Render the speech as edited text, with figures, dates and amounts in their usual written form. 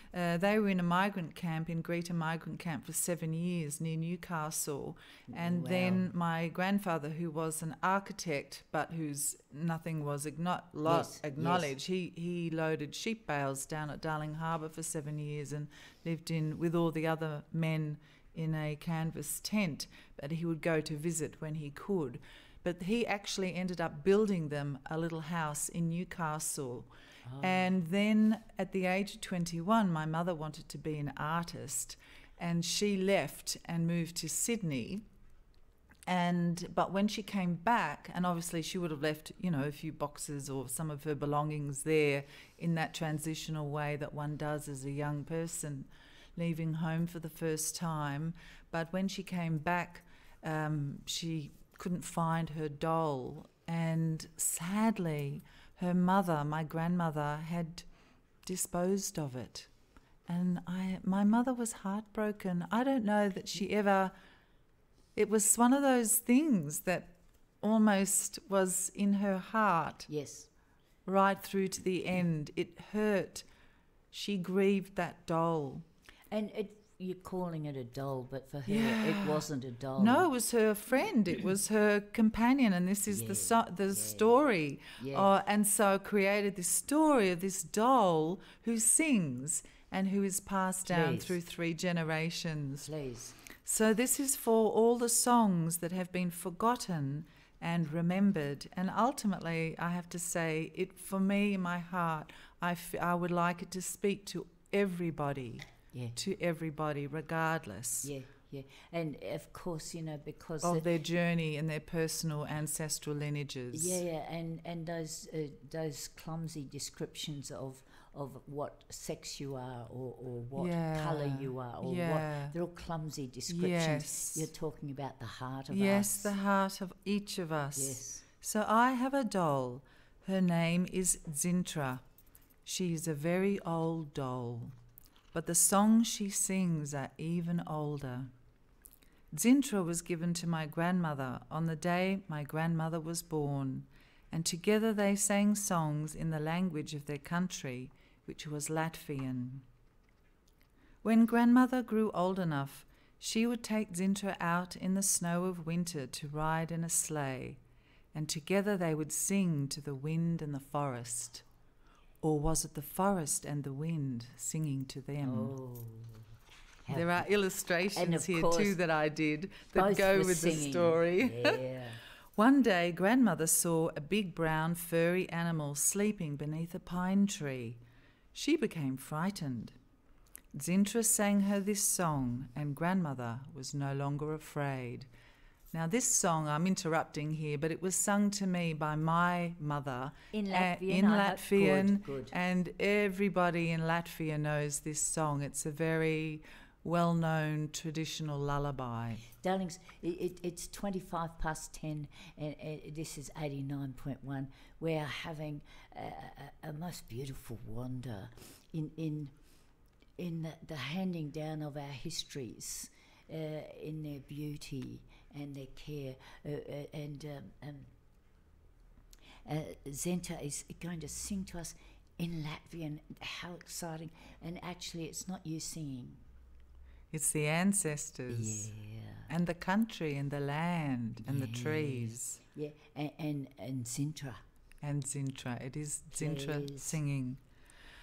They were in a migrant camp, in Greta migrant camp for 7 years near Newcastle. And then my grandfather, who was an architect but whose nothing was acknowledged, he loaded sheep bales down at Darling Harbour for 7 years and lived in with all the other men in a canvas tent, but he would go to visit when he could. But he actually ended up building them a little house in Newcastle. And then at the age of 21, my mother wanted to be an artist, and she left and moved to Sydney. But when she came back, and obviously she would have left, a few boxes or some of her belongings there in that transitional way that one does as a young person leaving home for the first time. But when she came back, she couldn't find her doll, and sadly her mother, my grandmother, had disposed of it. And my mother was heartbroken. I don't know that she ever... It was one of those things that almost was in her heart. Yes. Right through to the end. It hurt. She grieved that doll. And you're calling it a doll, but for her it wasn't a doll. No, it was her friend. It was her companion, and this is the story. Yeah. And so created this story of this doll who sings and who is passed down through 3 generations. Please. So this is for all the songs that have been forgotten and remembered. And ultimately, I have to say, for me, in my heart, I would like it to speak to everybody. Yeah. To everybody, regardless. Yeah, yeah. And of course, because of their journey and their personal ancestral lineages. Yeah, and those clumsy descriptions of what sex you are or what colour you are or what, they're all clumsy descriptions. Yes. You're talking about the heart of us. Yes, the heart of each of us. Yes. So I have a doll. Her name is Zintra. She's a very old doll, but the songs she sings are even older. Zintra was given to my grandmother on the day my grandmother was born, and together they sang songs in the language of their country, which was Latvian. When grandmother grew old enough, she would take Zintra out in the snow of winter to ride in a sleigh, and together they would sing to the wind and the forest. Or was it the forest and the wind singing to them? Oh. There are illustrations here too that I did that go with singing. The story. Yeah. One day, grandmother saw a big brown furry animal sleeping beneath a pine tree. She became frightened. Zintra sang her this song, and grandmother was no longer afraid. Now, this song, I'm interrupting here, but it was sung to me by my mother in Latvian. Good. And everybody in Latvia knows this song. It's a very well-known traditional lullaby. Darlings, it's 10:25, and this is 89.1. We are having a most beautiful wander in the handing down of our histories, in their beauty and their care, Zenta is going to sing to us in Latvian. How exciting. And actually it's not you singing, it's the ancestors and the country and the land and the trees. And Zintra. And Zintra, it is Zintra singing.